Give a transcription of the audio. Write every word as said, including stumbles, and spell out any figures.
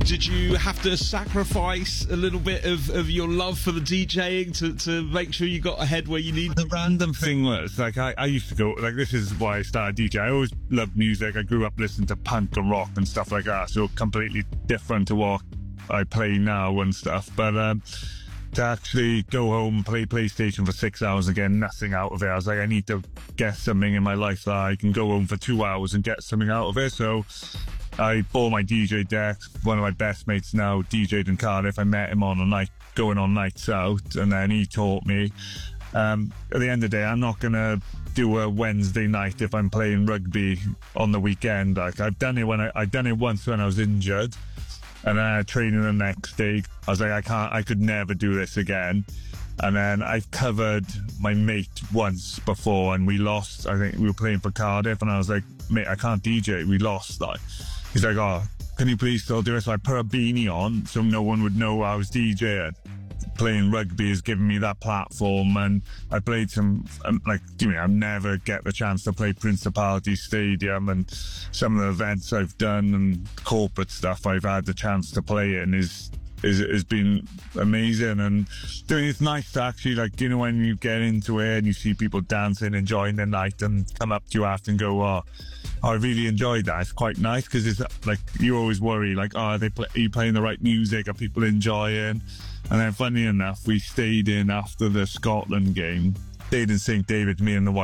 did you have to sacrifice a little bit of, of your love for the DJing to, to make sure you got ahead where you need? The random thing was, like, I, I used to go, like, this is why I started DJing. I always loved music. I grew up listening to punk and rock and stuff like that, so completely different to what I play now and stuff. But um, to actually go home and play PlayStation for six hours and get nothing out of it, I was like, I need to get something in my life that I can go home for two hours and get something out of it. So I bought my D J deck. One of my best mates now D J'd in Cardiff. I met him on a night, going on nights out, and then he taught me. Um, at the end of the day, I'm not gonna do a Wednesday night if I'm playing rugby on the weekend. Like, I've done it when I, I've done it once when I was injured, and then I had training the next day. I was like, I can't, I could never do this again. And then I've covered my mate once before, and we lost. I think we were playing for Cardiff, and I was like, mate, I can't D J. We lost. Like, he's like, oh, can you please still do it? So I put a beanie on so no one would know I was DJing. Playing rugby has given me that platform, and I played some, um, like, you know, I never get the chance to play Principality Stadium, and some of the events I've done and corporate stuff I've had the chance to play in is is has been amazing. And doing it's nice to actually, like, you know, when you get into it and you see people dancing, enjoying the night, and come up to you after and go, oh, I really enjoyed that. It's quite nice, because it's like, you always worry, like, oh, are, they play, are you playing the right music? Are people enjoying? And then funny enough, we stayed in after the Scotland game, stayed in Saint David, me and the wife.